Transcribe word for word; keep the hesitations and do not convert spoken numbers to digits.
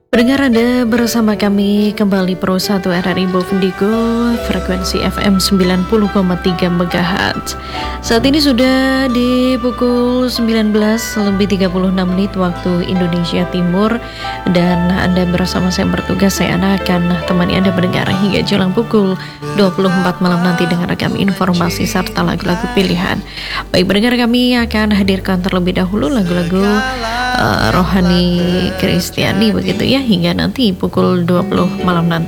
Pendengar Anda bersama kami kembali Pro satu R R I Bovendigul, frekuensi F M sembilan puluh koma tiga megahertz. Saat ini sudah di pukul sembilan belas lebih tiga puluh enam menit waktu Indonesia Timur. Dan Anda bersama saya bertugas, saya Ana akan temani Anda pendengar hingga jelang pukul dua puluh empat malam nanti dengan ragam informasi serta lagu-lagu pilihan. Baik pendengar, kami akan hadirkan terlebih dahulu lagu-lagu uh, rohani Kristiani begitu ya, hingga nanti pukul dua puluh malam nanti.